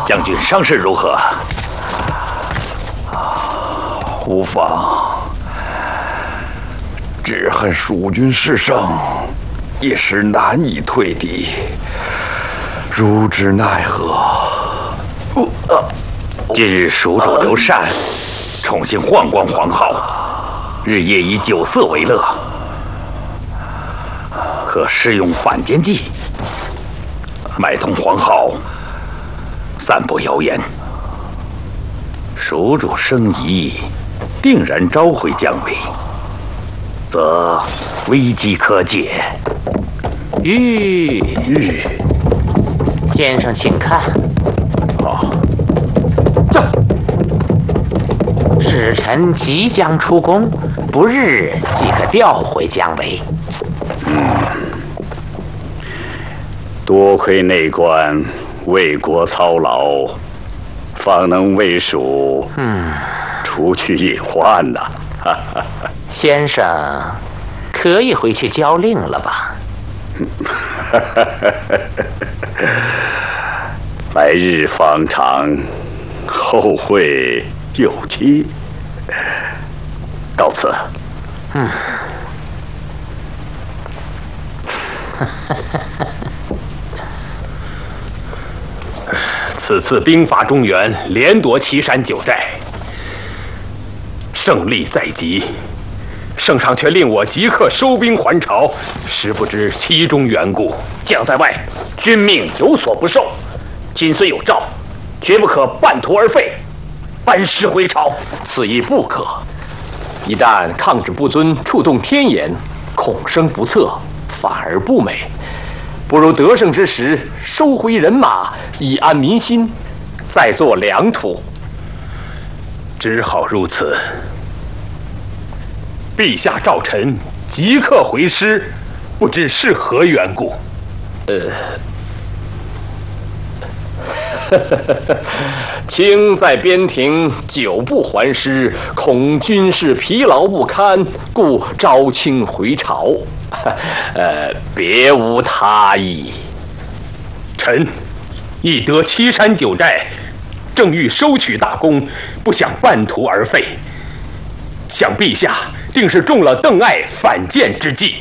将军伤势如何？ 无妨，只恨蜀军势盛，一时难以退敌，如之奈何？ 近日蜀主刘禅宠幸宦官黄皓，日夜以酒色为乐，可施用反间计，买通黄皓，散布谣言。蜀主生疑，定然召回姜维，则危机可解。 先生请看。使臣即将出宫，不日即可调回姜维。 多亏内官为国操劳，方能为蜀除去隐患呐。 先生可以回去交令了吧？ 来日方长，后会有期。告辞。 此次兵伐中原，连夺岐山9寨，胜利在即，圣上却令我即刻收兵还朝，实不知其中缘故。 将在外，君命有所不受，今虽有诏，绝不可半途而废，班师回朝，此亦不可。 一旦抗旨不遵，触动天言，恐生不测，反而不美。不如得胜之时收回人马，以安民心，再做良土。只好如此。陛下召臣即刻回师，不知是何缘故？卿在边庭久不还师，恐军士疲劳不堪，故召卿回朝。 别无他意。 臣亦得岐山9寨，正欲收取大功，不想半途而废。想陛下定是中了邓艾反间之计。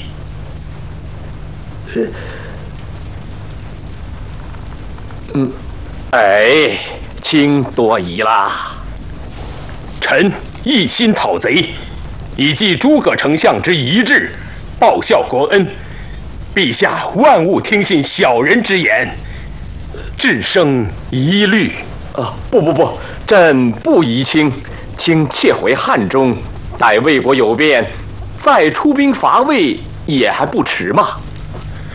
卿多疑啦。臣一心讨贼，以继诸葛丞相之遗志，报效国恩。陛下万勿听信小人之言，致生疑虑。不，朕不疑卿，卿切回汉中，待魏国有变，再出兵伐魏也还不迟嘛。